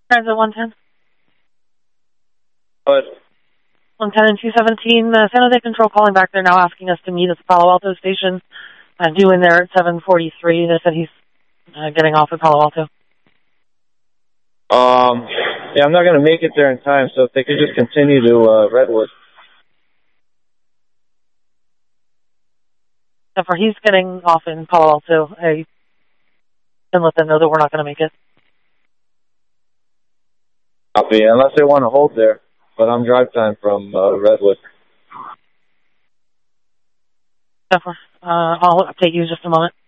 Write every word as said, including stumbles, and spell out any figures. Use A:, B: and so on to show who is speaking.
A: Transit one ten.
B: But
A: one ten and two seventeen, uh, San Jose Control calling back. They're now asking us to meet at the Palo Alto station. Uh, due in there at seven forty-three. They said he's uh, getting off at Palo Alto.
B: Um, yeah, I'm not going to make it there in time, so if they could just continue to uh, Redwood.
A: So for he's getting off in Palo Alto, I can let them know that we're not going to make it.
B: Copy, unless they want to hold there, but I'm drive time from uh, Redwood.
A: So for, uh, I'll update you in just a moment.